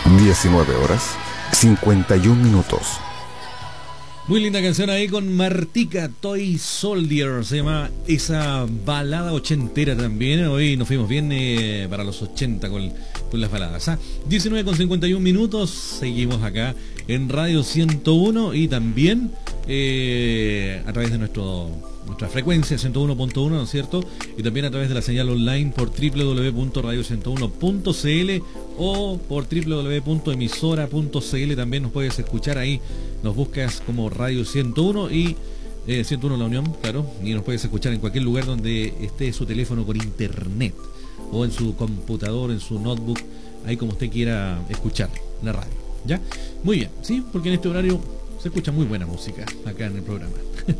19 horas, 51 minutos. Muy linda canción ahí con Martika, Toy Soldier, se llama esa balada ochentera también. Hoy nos fuimos bien para los 80 con las baladas. 19 con 51 minutos, seguimos acá en Radio 101 y también a través de nuestra frecuencia 101.1, ¿no es cierto? Y también a través de la señal online por www.radio101.cl o por www.emisora.cl. También nos puedes escuchar ahí, nos buscas como Radio 101 y 101 La Unión, claro, y nos puedes escuchar en cualquier lugar donde esté su teléfono con internet o en su computador, en su notebook, ahí como usted quiera escuchar la radio, ¿ya? Muy bien, ¿sí? Porque en este horario se escucha muy buena música acá en el programa.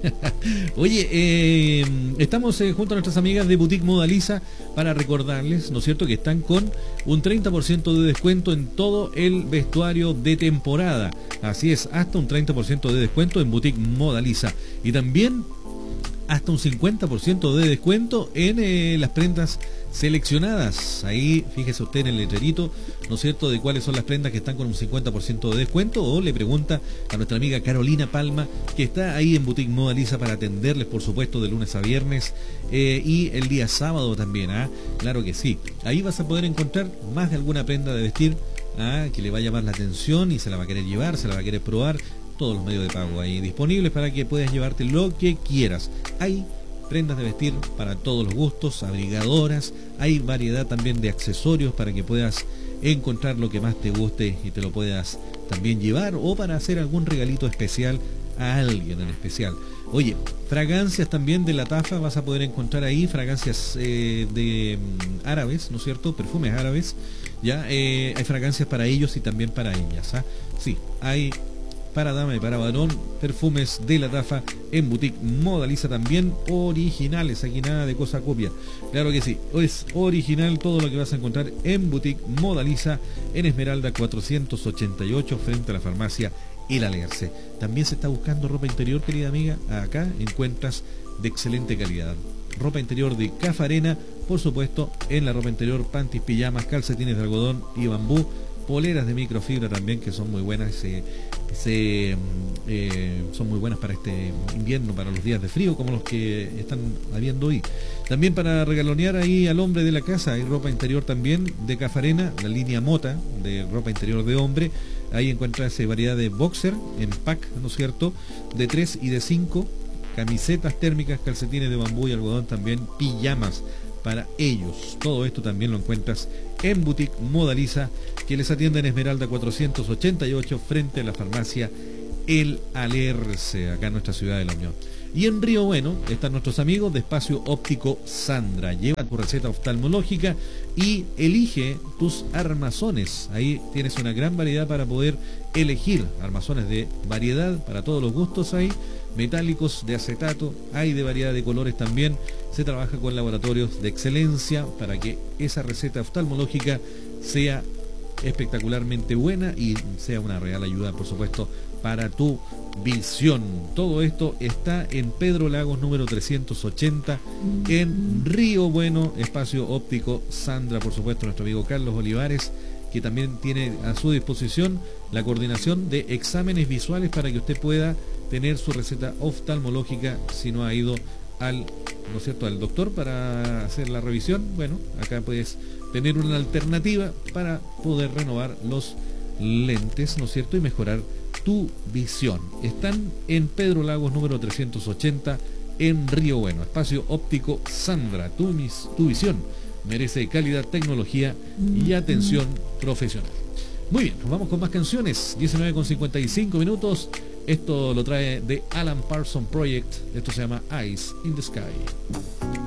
Oye, estamos junto a nuestras amigas de Boutique Modaliza para recordarles, ¿no es cierto?, que están con un 30% de descuento en todo el vestuario de temporada. Así es, hasta un 30% de descuento en Boutique Modaliza. Y también hasta un 50% de descuento en las prendas seleccionadas. Ahí fíjese usted en el letrerito, ¿no es cierto?, de cuáles son las prendas que están con un 50% de descuento, o le pregunta a nuestra amiga Carolina Palma, que está ahí en Boutique Modaliza para atenderles, por supuesto, de lunes a viernes y el día sábado también. Claro que sí, ahí vas a poder encontrar más de alguna prenda de vestir que le va a llamar la atención y se la va a querer llevar, se la va a querer probar. Todos los medios de pago ahí disponibles para que puedas llevarte lo que quieras. Hay prendas de vestir para todos los gustos, abrigadoras, hay variedad también de accesorios para que puedas encontrar lo que más te guste y te lo puedas también llevar, o para hacer algún regalito especial a alguien en especial. Oye, fragancias también de La Tafa vas a poder encontrar ahí, fragancias de árabes, ¿no es cierto?, perfumes árabes, ya hay fragancias para ellos y también para ellas. Sí, hay para dama y para varón, perfumes de La Tafa en Boutique Modaliza, también originales, aquí nada de cosa copia, claro que sí, es original todo lo que vas a encontrar en Boutique Modaliza, en Esmeralda 488, frente a la farmacia El Alerce. También se está buscando ropa interior, querida amiga, acá encuentras de excelente calidad, ropa interior de Cafarena, por supuesto, en la ropa interior, panties, pijamas, calcetines de algodón y bambú, poleras de microfibra también, que son muy buenas, son muy buenas para este invierno, para los días de frío como los que están habiendo hoy. También para regalonear ahí al hombre de la casa, hay ropa interior también de Cafarena, la línea Mota de ropa interior de hombre. Ahí encuentras variedad de boxer en pack, ¿no es cierto?, de 3 y de 5, camisetas térmicas, calcetines de bambú y algodón, también pijamas para ellos. Todo esto también lo encuentras en Boutique Modaliza, que les atiende en Esmeralda 488, frente a la farmacia El Alerce, acá en nuestra ciudad de La Unión. Y en Río Bueno están nuestros amigos de Espacio Óptico Sandra. Lleva tu receta oftalmológica y elige tus armazones. Ahí tienes una gran variedad para poder elegir armazones de variedad para todos los gustos. Ahí metálicos, de acetato, hay de variedad de colores también. Se trabaja con laboratorios de excelencia para que esa receta oftalmológica sea espectacularmente buena y sea una real ayuda, por supuesto, para tu visión. Todo esto está en Pedro Lagos número 380 en Río Bueno, Espacio Óptico Sandra, por supuesto, nuestro amigo Carlos Olivares, que también tiene a su disposición la coordinación de exámenes visuales para que usted pueda tener su receta oftalmológica si no ha ido al, ¿no es cierto?, al doctor para hacer la revisión. Bueno, acá puedes tener una alternativa para poder renovar los lentes, ¿no es cierto?, y mejorar tu visión. Están en Pedro Lagos número 380 en Río Bueno, Espacio Óptico Sandra. Tu visión merece calidad, tecnología y atención profesional. Muy bien, nos vamos con más canciones. 19 con 55 minutos. Esto lo trae The Alan Parsons Project. Esto se llama Eyes in the Sky.